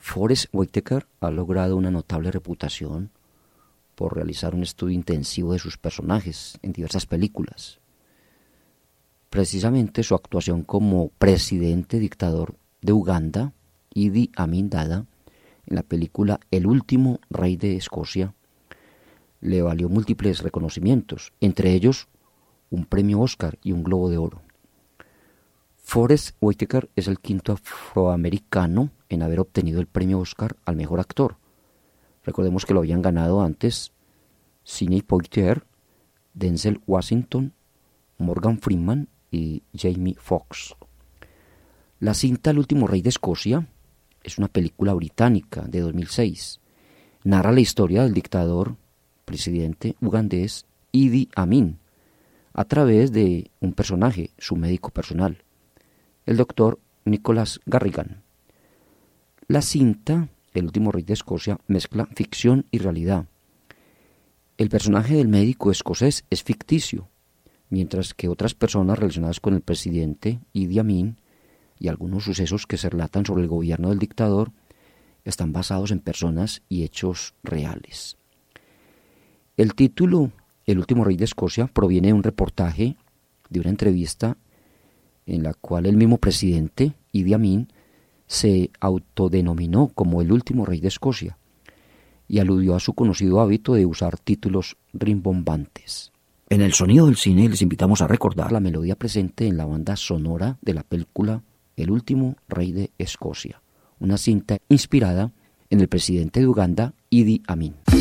Forest Whitaker ha logrado una notable reputación por realizar un estudio intensivo de sus personajes en diversas películas. Precisamente su actuación como presidente dictador de Uganda, Idi Amin Dada, en la película El último rey de Escocia, le valió múltiples reconocimientos, entre ellos un premio Oscar y un Globo de Oro. Forest Whitaker es el quinto afroamericano en haber obtenido el premio Oscar al mejor actor. Recordemos que lo habían ganado antes Sidney Poitier, Denzel Washington, Morgan Freeman y Jamie Foxx. La cinta El último rey de Escocia es una película británica de 2006. Narra la historia del dictador, presidente ugandés Idi Amin, a través de un personaje, su médico personal, el doctor Nicholas Garrigan. La cinta El último rey de Escocia mezcla ficción y realidad. El personaje del médico escocés es ficticio, mientras que otras personas relacionadas con el presidente Idi Amin y algunos sucesos que se relatan sobre el gobierno del dictador están basados en personas y hechos reales. El título El último rey de Escocia proviene de un reportaje, de una entrevista en la cual el mismo presidente Idi Amin se autodenominó como el último rey de Escocia y aludió a su conocido hábito de usar títulos rimbombantes. En el sonido del cine les invitamos a recordar la melodía presente en la banda sonora de la película El último rey de Escocia, una cinta inspirada en el presidente de Uganda, Idi Amin.